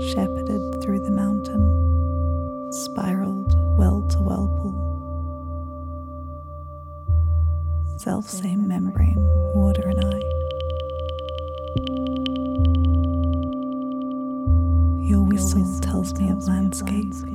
shepherded through the mountain, spiraled well to whirlpool. Self-same membrane, water and I. Your whistle tells me of landscape,